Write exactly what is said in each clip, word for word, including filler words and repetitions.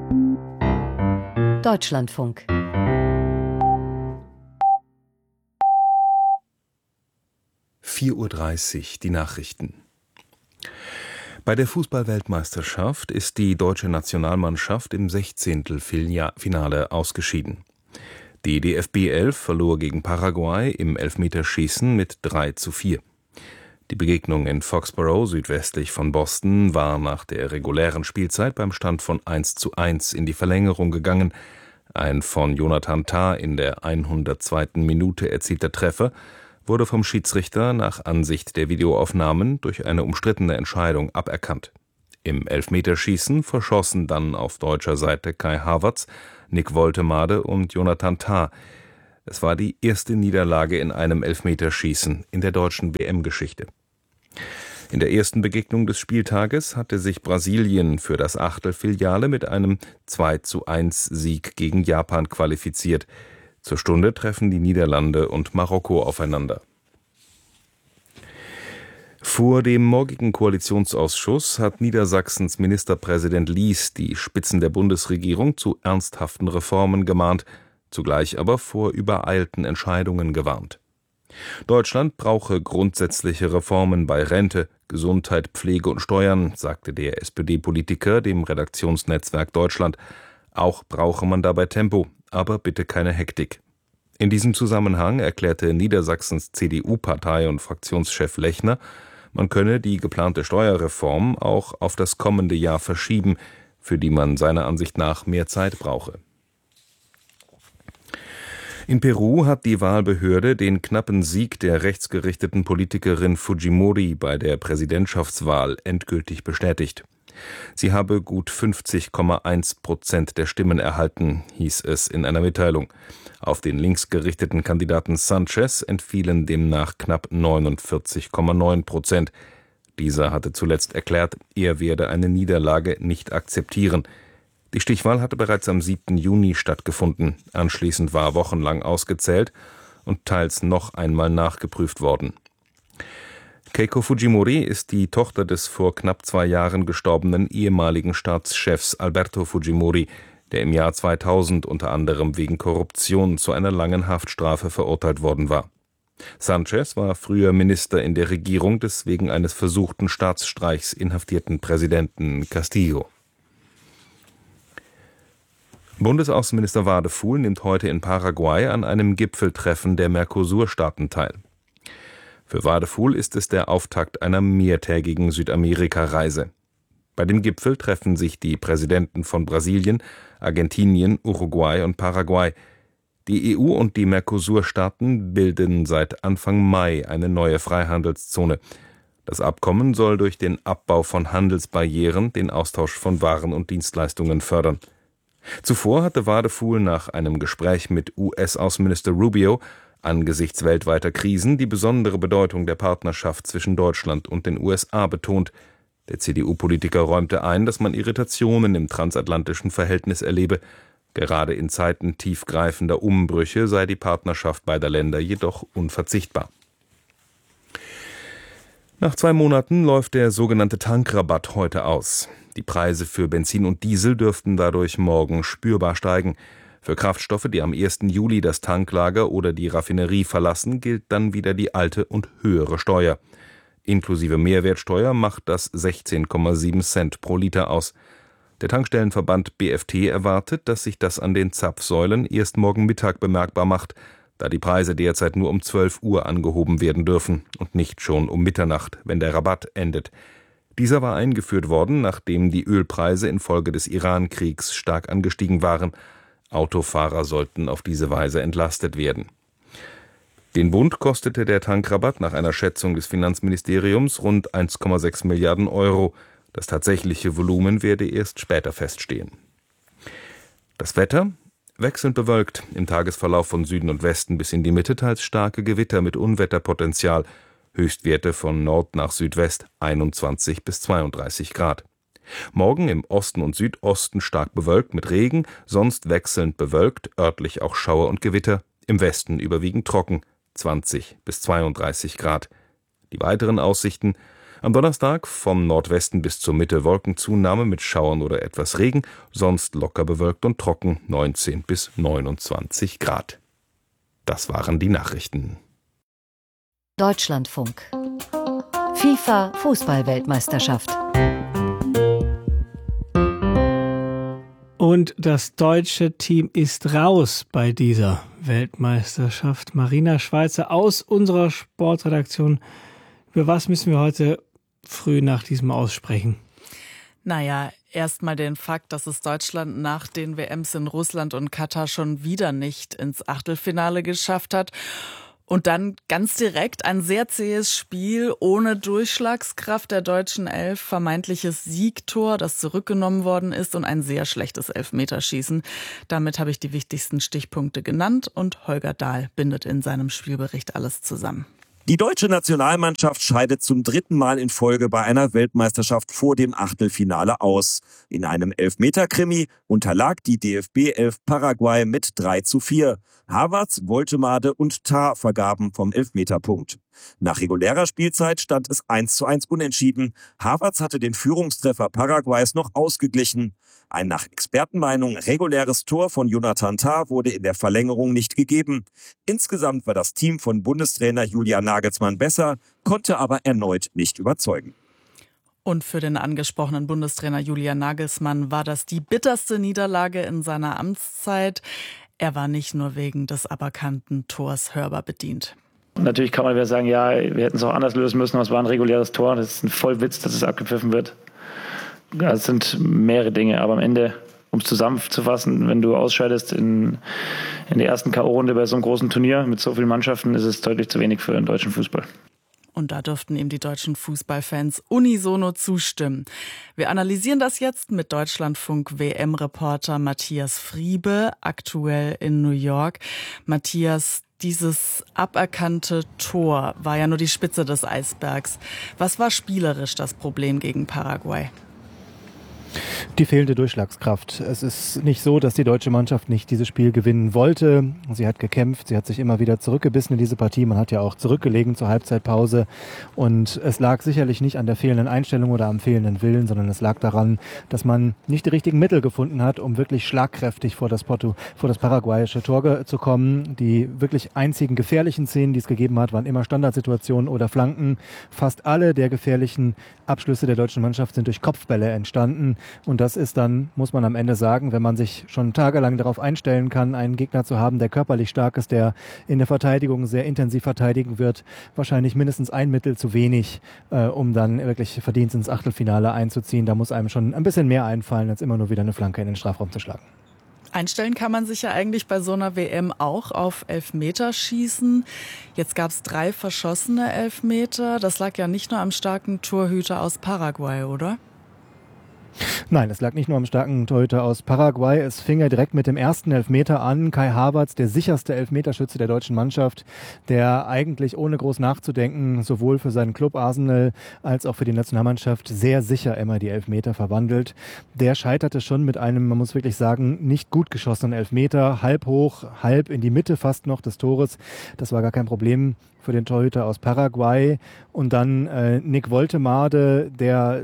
Deutschlandfunk. vier Uhr dreißig, die Nachrichten. Bei der Fußball-Weltmeisterschaft ist die deutsche Nationalmannschaft im Sechzehntelfinale ausgeschieden. Die D F B elf verlor gegen Paraguay im Elfmeterschießen mit drei zu vier. Die Begegnung in Foxborough, südwestlich von Boston, war nach der regulären Spielzeit beim Stand von eins zu eins in die Verlängerung gegangen. Ein von Jonathan Tah in der hundertzweiten Minute erzielter Treffer wurde vom Schiedsrichter nach Ansicht der Videoaufnahmen durch eine umstrittene Entscheidung aberkannt. Im Elfmeterschießen verschossen dann auf deutscher Seite Kai Havertz, Nick Woltemade und Jonathan Tah. Es war die erste Niederlage in einem Elfmeterschießen in der deutschen W M-Geschichte. In der ersten Begegnung des Spieltages hatte sich Brasilien für das Achtelfinale mit einem zwei zu eins Sieg gegen Japan qualifiziert. Zur Stunde treffen die Niederlande und Marokko aufeinander. Vor dem morgigen Koalitionsausschuss hat Niedersachsens Ministerpräsident Lies die Spitzen der Bundesregierung zu ernsthaften Reformen gemahnt, zugleich aber vor übereilten Entscheidungen gewarnt. Deutschland brauche grundsätzliche Reformen bei Rente, Gesundheit, Pflege und Steuern, sagte der S P D-Politiker dem Redaktionsnetzwerk Deutschland. Auch brauche man dabei Tempo, aber bitte keine Hektik. In diesem Zusammenhang erklärte Niedersachsens C D U-Partei- und Fraktionschef Lechner, man könne die geplante Steuerreform auch auf das kommende Jahr verschieben, für die man seiner Ansicht nach mehr Zeit brauche. In Peru hat die Wahlbehörde den knappen Sieg der rechtsgerichteten Politikerin Fujimori bei der Präsidentschaftswahl endgültig bestätigt. Sie habe gut fünfzig Komma eins Prozent der Stimmen erhalten, hieß es in einer Mitteilung. Auf den linksgerichteten Kandidaten Sanchez entfielen demnach knapp neunundvierzig Komma neun Prozent. Dieser hatte zuletzt erklärt, er werde eine Niederlage nicht akzeptieren. Die Stichwahl hatte bereits am siebten Juni stattgefunden. Anschließend war wochenlang ausgezählt und teils noch einmal nachgeprüft worden. Keiko Fujimori ist die Tochter des vor knapp zwei Jahren gestorbenen ehemaligen Staatschefs Alberto Fujimori, der im Jahr zweitausend unter anderem wegen Korruption zu einer langen Haftstrafe verurteilt worden war. Sanchez war früher Minister in der Regierung des wegen eines versuchten Staatsstreichs inhaftierten Präsidenten Castillo. Bundesaußenminister Wadefuhl nimmt heute in Paraguay an einem Gipfeltreffen der Mercosur-Staaten teil. Für Wadefuhl ist es der Auftakt einer mehrtägigen Südamerika-Reise. Bei dem Gipfel treffen sich die Präsidenten von Brasilien, Argentinien, Uruguay und Paraguay. Die E U und die Mercosur-Staaten bilden seit Anfang Mai eine neue Freihandelszone. Das Abkommen soll durch den Abbau von Handelsbarrieren den Austausch von Waren und Dienstleistungen fördern. Zuvor hatte Wadefuhl nach einem Gespräch mit U S-Außenminister Rubio angesichts weltweiter Krisen die besondere Bedeutung der Partnerschaft zwischen Deutschland und den U S A betont. Der C D U-Politiker räumte ein, dass man Irritationen im transatlantischen Verhältnis erlebe. Gerade in Zeiten tiefgreifender Umbrüche sei die Partnerschaft beider Länder jedoch unverzichtbar. Nach zwei Monaten läuft der sogenannte Tankrabatt heute aus. Die Preise für Benzin und Diesel dürften dadurch morgen spürbar steigen. Für Kraftstoffe, die am ersten Juli das Tanklager oder die Raffinerie verlassen, gilt dann wieder die alte und höhere Steuer. Inklusive Mehrwertsteuer macht das sechzehn Komma sieben Cent pro Liter aus. Der Tankstellenverband B F T erwartet, dass sich das an den Zapfsäulen erst morgen Mittag bemerkbar macht, da die Preise derzeit nur um zwölf Uhr angehoben werden dürfen und nicht schon um Mitternacht, wenn der Rabatt endet. Dieser war eingeführt worden, nachdem die Ölpreise infolge des Iran-Kriegs stark angestiegen waren. Autofahrer sollten auf diese Weise entlastet werden. Den Bund kostete der Tankrabatt nach einer Schätzung des Finanzministeriums rund eins Komma sechs Milliarden Euro. Das tatsächliche Volumen werde erst später feststehen. Das Wetter? Wechselnd bewölkt, im Tagesverlauf von Süden und Westen bis in die Mitte teils starke Gewitter mit Unwetterpotenzial. Höchstwerte von Nord nach Südwest einundzwanzig bis zweiunddreißig Grad. Morgen im Osten und Südosten stark bewölkt mit Regen, sonst wechselnd bewölkt, örtlich auch Schauer und Gewitter, im Westen überwiegend trocken, zwanzig bis zweiunddreißig Grad. Die weiteren Aussichten: Am Donnerstag vom Nordwesten bis zur Mitte Wolkenzunahme mit Schauern oder etwas Regen, sonst locker bewölkt und trocken, neunzehn bis neunundzwanzig Grad. Das waren die Nachrichten. Deutschlandfunk. FIFA Fußball-Weltmeisterschaft. Und das deutsche Team ist raus bei dieser Weltmeisterschaft. Marina Schweizer aus unserer Sportredaktion. Über was müssen wir heute früh nach diesem aussprechen? Naja, erstmal den Fakt, dass es Deutschland nach den W Ms in Russland und Katar schon wieder nicht ins Achtelfinale geschafft hat. Und dann ganz direkt ein sehr zähes Spiel ohne Durchschlagskraft der deutschen Elf, vermeintliches Siegtor, das zurückgenommen worden ist und ein sehr schlechtes Elfmeterschießen. Damit habe ich die wichtigsten Stichpunkte genannt und Holger Dahl bindet in seinem Spielbericht alles zusammen. Die deutsche Nationalmannschaft scheidet zum dritten Mal in Folge bei einer Weltmeisterschaft vor dem Achtelfinale aus. In einem Elfmeter-Krimi unterlag die D F B-Elf Paraguay mit drei zu vier. Havertz, Woltemade und Tah vergaben vom Elfmeterpunkt. Nach regulärer Spielzeit stand es eins zu eins unentschieden. Havertz hatte den Führungstreffer Paraguays noch ausgeglichen. Ein nach Expertenmeinung reguläres Tor von Jonathan Tah wurde in der Verlängerung nicht gegeben. Insgesamt war das Team von Bundestrainer Julian Nagelsmann besser, konnte aber erneut nicht überzeugen. Und für den angesprochenen Bundestrainer Julian Nagelsmann war das die bitterste Niederlage in seiner Amtszeit. Er war nicht nur wegen des aberkannten Tors hörbar bedient. Natürlich kann man wieder sagen, ja, wir hätten es auch anders lösen müssen, aber es war ein reguläres Tor. Das ist ein Vollwitz, dass es abgepfiffen wird. Es sind mehrere Dinge, aber am Ende, um es zusammenzufassen, wenn du ausscheidest in, in der ersten K O-Runde bei so einem großen Turnier mit so vielen Mannschaften, ist es deutlich zu wenig für den deutschen Fußball. Und da dürften ihm die deutschen Fußballfans unisono zustimmen. Wir analysieren das jetzt mit Deutschlandfunk-W M-Reporter Matthias Friebe, aktuell in New York. Matthias, dieses aberkannte Tor war ja nur die Spitze des Eisbergs. Was war spielerisch das Problem gegen Paraguay? Die fehlende Durchschlagskraft. Es ist nicht so, dass die deutsche Mannschaft nicht dieses Spiel gewinnen wollte. Sie hat gekämpft, sie hat sich immer wieder zurückgebissen in diese Partie. Man hat ja auch zurückgelegen zur Halbzeitpause. Und es lag sicherlich nicht an der fehlenden Einstellung oder am fehlenden Willen, sondern es lag daran, dass man nicht die richtigen Mittel gefunden hat, um wirklich schlagkräftig vor das, Porto, vor das paraguayische Tor zu kommen. Die wirklich einzigen gefährlichen Szenen, die es gegeben hat, waren immer Standardsituationen oder Flanken. Fast alle der gefährlichen Abschlüsse der deutschen Mannschaft sind durch Kopfbälle entstanden. Und das ist dann, muss man am Ende sagen, wenn man sich schon tagelang darauf einstellen kann, einen Gegner zu haben, der körperlich stark ist, der in der Verteidigung sehr intensiv verteidigen wird, wahrscheinlich mindestens ein Mittel zu wenig, äh, um dann wirklich verdient ins Achtelfinale einzuziehen. Da muss einem schon ein bisschen mehr einfallen, als immer nur wieder eine Flanke in den Strafraum zu schlagen. Einstellen kann man sich ja eigentlich bei so einer W M auch auf Elfmeterschießen. Jetzt gab es drei verschossene Elfmeter. Das lag ja nicht nur am starken Torhüter aus Paraguay, oder? Nein, es lag nicht nur am starken Torhüter aus Paraguay. Es fing ja direkt mit dem ersten Elfmeter an. Kai Havertz, der sicherste Elfmeterschütze der deutschen Mannschaft, der eigentlich ohne groß nachzudenken sowohl für seinen Club Arsenal als auch für die Nationalmannschaft sehr sicher immer die Elfmeter verwandelt. Der scheiterte schon mit einem, man muss wirklich sagen, nicht gut geschossenen Elfmeter. Halb hoch, halb in die Mitte fast noch des Tores. Das war gar kein Problem für den Torhüter aus Paraguay. Und dann äh, Nick Woltemade, der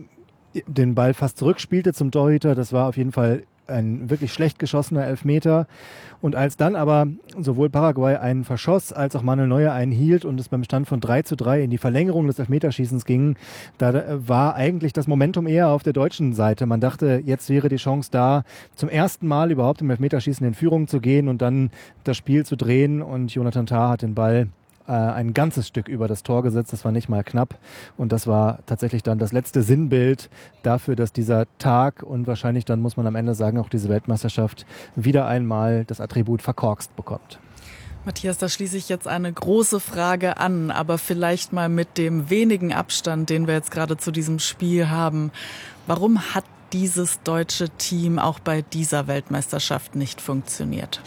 den Ball fast zurückspielte zum Torhüter. Das war auf jeden Fall ein wirklich schlecht geschossener Elfmeter. Und als dann aber sowohl Paraguay einen verschoss, als auch Manuel Neuer einen hielt und es beim Stand von drei zu drei in die Verlängerung des Elfmeterschießens ging, da war eigentlich das Momentum eher auf der deutschen Seite. Man dachte, jetzt wäre die Chance da, zum ersten Mal überhaupt im Elfmeterschießen in Führung zu gehen und dann das Spiel zu drehen. Und Jonathan Tah hat den Ball ein ganzes Stück über das Tor gesetzt, das war nicht mal knapp und das war tatsächlich dann das letzte Sinnbild dafür, dass dieser Tag und wahrscheinlich dann, muss man am Ende sagen, auch diese Weltmeisterschaft wieder einmal das Attribut verkorkst bekommt. Matthias, da schließe ich jetzt eine große Frage an, aber vielleicht mal mit dem wenigen Abstand, den wir jetzt gerade zu diesem Spiel haben. Warum hat dieses deutsche Team auch bei dieser Weltmeisterschaft nicht funktioniert?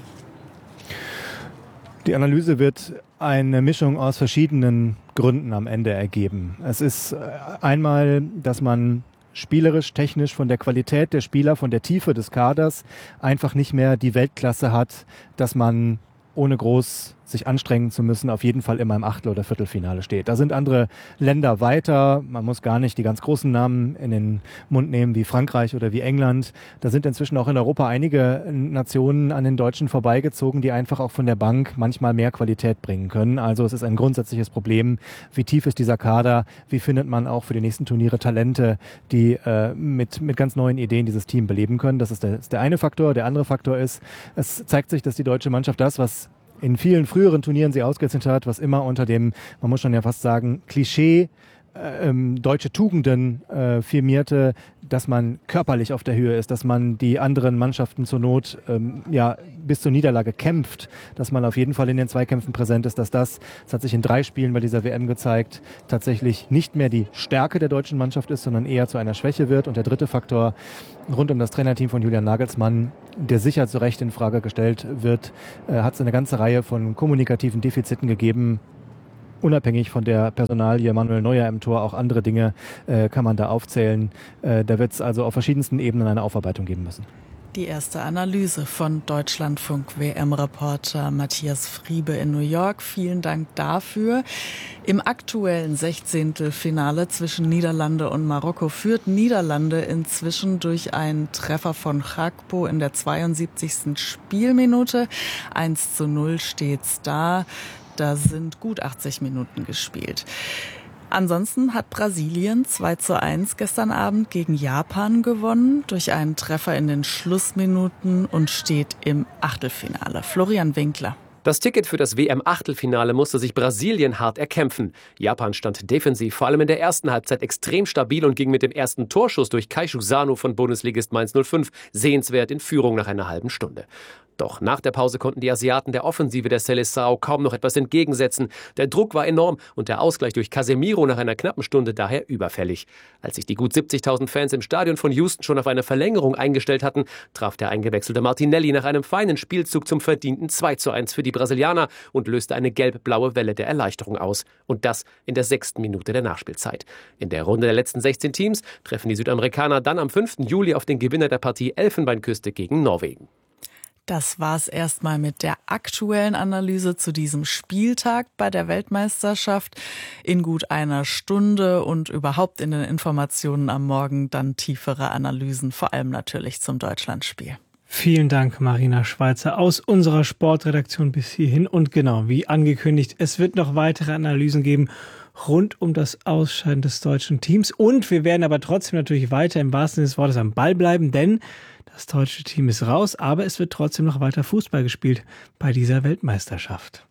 Die Analyse wird eine Mischung aus verschiedenen Gründen am Ende ergeben. Es ist einmal, dass man spielerisch, technisch von der Qualität der Spieler, von der Tiefe des Kaders einfach nicht mehr die Weltklasse hat, dass man ohne groß sich anstrengen zu müssen, auf jeden Fall immer im Achtel- oder Viertelfinale steht. Da sind andere Länder weiter. Man muss gar nicht die ganz großen Namen in den Mund nehmen, wie Frankreich oder wie England. Da sind inzwischen auch in Europa einige Nationen an den Deutschen vorbeigezogen, die einfach auch von der Bank manchmal mehr Qualität bringen können. Also es ist ein grundsätzliches Problem. Wie tief ist dieser Kader? Wie findet man auch für die nächsten Turniere Talente, die äh, mit, mit ganz neuen Ideen dieses Team beleben können? Das ist der, ist der eine Faktor. Der andere Faktor ist, es zeigt sich, dass die deutsche Mannschaft das, was in vielen früheren Turnieren sie ausgezeichnet hat, was immer unter dem, man muss schon ja fast sagen, Klischee äh, ähm, deutsche Tugenden äh, firmierte, dass man körperlich auf der Höhe ist, dass man die anderen Mannschaften zur Not ähm, ja, bis zur Niederlage kämpft, dass man auf jeden Fall in den Zweikämpfen präsent ist, dass das, das hat sich in drei Spielen bei dieser W M gezeigt, tatsächlich nicht mehr die Stärke der deutschen Mannschaft ist, sondern eher zu einer Schwäche wird. Und der dritte Faktor rund um das Trainerteam von Julian Nagelsmann, der sicher zu Recht in Frage gestellt wird, äh, hat es eine ganze Reihe von kommunikativen Defiziten gegeben. Unabhängig von der Personalie Manuel Neuer im Tor, auch andere Dinge äh, kann man da aufzählen. Äh, da wird es also auf verschiedensten Ebenen eine Aufarbeitung geben müssen. Die erste Analyse von Deutschlandfunk-W M-Reporter Matthias Friebe in New York. Vielen Dank dafür. Im aktuellen Sechzehntelfinale zwischen Niederlande und Marokko führt Niederlande inzwischen durch einen Treffer von Gakpo in der zweiundsiebzigsten Spielminute. eins zu null steht's da. Da sind gut achtzig Minuten gespielt. Ansonsten hat Brasilien zwei zu eins gestern Abend gegen Japan gewonnen durch einen Treffer in den Schlussminuten und steht im Achtelfinale. Florian Winkler. Das Ticket für das W M-Achtelfinale musste sich Brasilien hart erkämpfen. Japan stand defensiv, vor allem in der ersten Halbzeit, extrem stabil und ging mit dem ersten Torschuss durch Keishu Sano von Bundesligist Mainz null fünf sehenswert in Führung nach einer halben Stunde. Doch nach der Pause konnten die Asiaten der Offensive der Seleção kaum noch etwas entgegensetzen. Der Druck war enorm und der Ausgleich durch Casemiro nach einer knappen Stunde daher überfällig. Als sich die gut siebzigtausend Fans im Stadion von Houston schon auf eine Verlängerung eingestellt hatten, traf der eingewechselte Martinelli nach einem feinen Spielzug zum verdienten zwei zu eins für die Brasilianer und löste eine gelb-blaue Welle der Erleichterung aus. Und das in der sechsten Minute der Nachspielzeit. In der Runde der letzten sechzehn Teams treffen die Südamerikaner dann am fünften Juli auf den Gewinner der Partie Elfenbeinküste gegen Norwegen. Das war's erstmal mit der aktuellen Analyse zu diesem Spieltag bei der Weltmeisterschaft. In gut einer Stunde und überhaupt in den Informationen am Morgen dann tiefere Analysen, vor allem natürlich zum Deutschlandspiel. Vielen Dank, Marina Schweizer, aus unserer Sportredaktion bis hierhin. Und genau, wie angekündigt, es wird noch weitere Analysen geben rund um das Ausscheiden des deutschen Teams. Und wir werden aber trotzdem natürlich weiter im wahrsten Sinne des Wortes am Ball bleiben, denn das deutsche Team ist raus, aber es wird trotzdem noch weiter Fußball gespielt bei dieser Weltmeisterschaft.